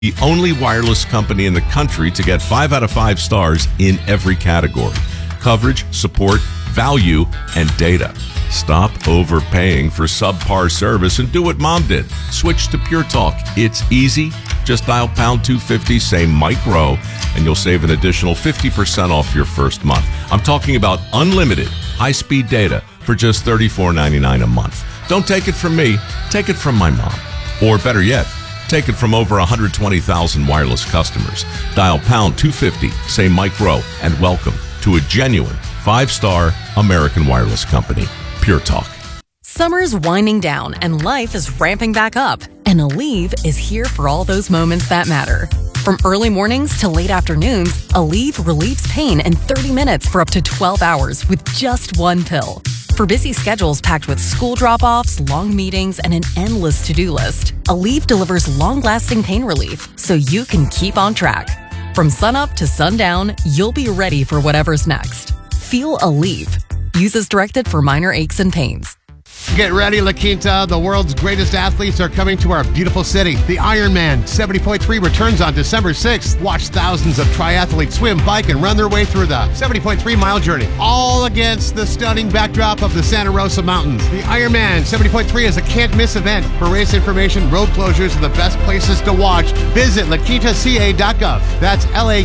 The only wireless company in the country to get 5 out of 5 stars in every category. Coverage, support, value, and data. Stop overpaying for subpar service and do what Mom did. Switch to Pure Talk. It's easy. Just dial pound 250, say Mike Rowe, and you'll save an additional 50% off your first month. I'm talking about unlimited high-speed data for just $34.99 a month. Don't take it from me. Take it from my mom. Or better yet, take it from over 120,000 wireless customers. Dial pound 250, say Mike Rowe, and welcome to a genuine 5-star American wireless company. Pure Talk. Summer's winding down and life is ramping back up. And Aleve is here for all those moments that matter. From early mornings to late afternoons, Aleve relieves pain in 30 minutes for up to 12 hours with just one pill. For busy schedules packed with school drop-offs, long meetings, and an endless to-do list, Aleve delivers long-lasting pain relief so you can keep on track. From sunup to sundown, you'll be ready for whatever's next. Feel Aleve. Use as directed for minor aches and pains. Get ready, La Quinta. The world's greatest athletes are coming to our beautiful city. The Ironman 70.3 returns on December 6th. Watch thousands of triathletes swim, bike, and run their way through the 70.3-mile journey, all against the stunning backdrop of the Santa Rosa Mountains. The Ironman 70.3 is a can't-miss event. For race information, road closures, and the best places to watch, visit laquintaca.gov. That's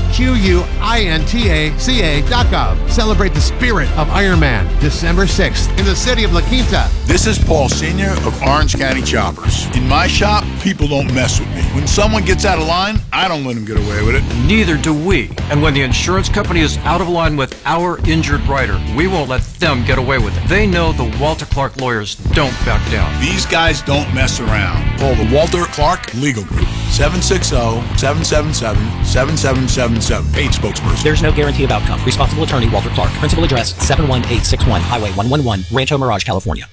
LAQUINTACA.gov. Celebrate the spirit of Ironman, December 6th, in the city of La Quinta. This is Paul Senior of Orange County Choppers. In my shop, people don't mess with me. When someone gets out of line, I don't let them get away with it. Neither do we. And when the insurance company is out of line with our injured rider, we won't let them get away with it. They know the Walter Clark lawyers don't back down. These guys don't mess around. Call the Walter Clark Legal Group. 760-777-7777. Paid spokesperson. There's no guarantee of outcome. Responsible attorney Walter Clark. Principal address 71861 Highway 111, Rancho Mirage, California.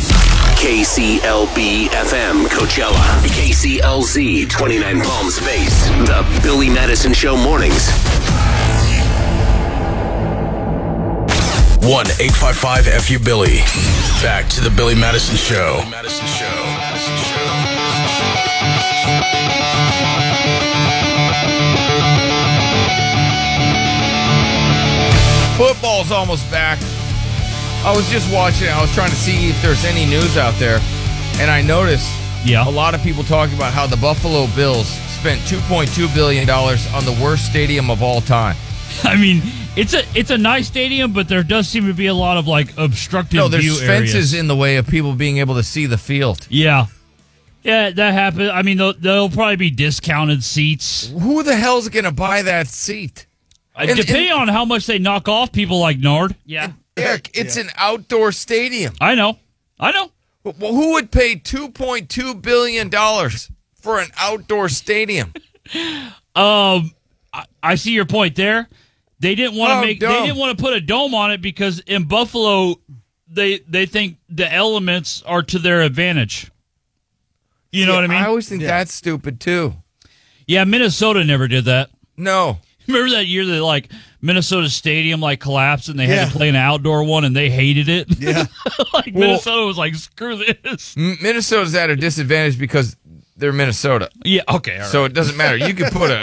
KCLB FM Coachella, KCLZ 29 Palms Base, the Billy Madison Show mornings. 1-855-FU-BILLY. Back to the Billy Madison Show. Football's almost back. I was just watching. I was trying to see if there's any news out there, and I noticed a lot of people talking about how the Buffalo Bills spent $2.2 billion on the worst stadium of all time. I mean, it's a nice stadium, but there does seem to be a lot of like obstructive view areas. No, there's fences in the way of people being able to see the field. Yeah, that happens. I mean, there'll probably be discounted seats. Who the hell's going to buy that seat? Depending on how much they knock off people like Nard. Yeah. Eric, it's an outdoor stadium. I know. Well, who would pay $2.2 billion for an outdoor stadium? I see your point there. They didn't want to They didn't want to put a dome on it because in Buffalo, they think the elements are to their advantage. You know what I mean? I always think that's stupid too. Yeah, Minnesota never did that. No. Remember that year that like Minnesota Stadium like collapsed and they had to play an outdoor one and they hated it? Yeah. Minnesota was like, screw this. Minnesota's at a disadvantage because they're Minnesota. Yeah, okay. All right. So it doesn't matter. You could put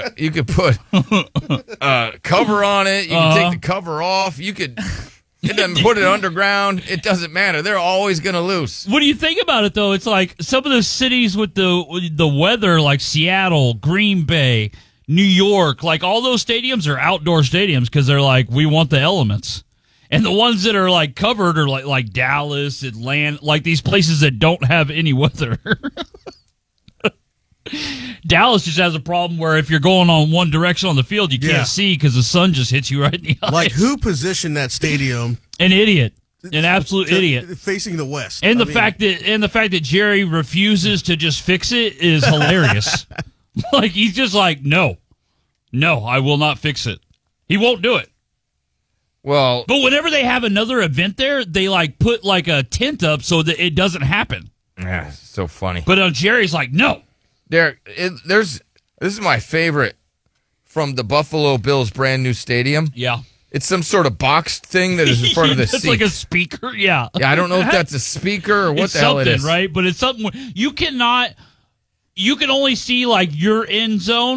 a cover on it. You can take the cover off. You could put it underground. It doesn't matter. They're always going to lose. What do you think about it though? It's like some of the cities with the weather, like Seattle, Green Bay, New York, like all those stadiums are outdoor stadiums because they're like, we want the elements. And the ones that are like covered are like Dallas, Atlanta, like these places that don't have any weather. Dallas just has a problem where if you're going on one direction on the field, you can't see because the sun just hits you right in the eyes. Like who positioned that stadium? An idiot. An absolute idiot. Facing the west. And the fact that Jerry refuses to just fix it is hilarious. Like he's just like, no, I will not fix it. He won't do it. Well, but whenever they have another event there, they like put like a tent up so that it doesn't happen. Yeah, so funny. But Jerry's like, no. This is my favorite from the Buffalo Bills brand new stadium. Yeah. It's some sort of boxed thing that is in front of the seat. It's like a speaker, yeah. Yeah, I don't know if that's a speaker or what the hell it is. Right? But it's something you cannot you can only see like your end zone.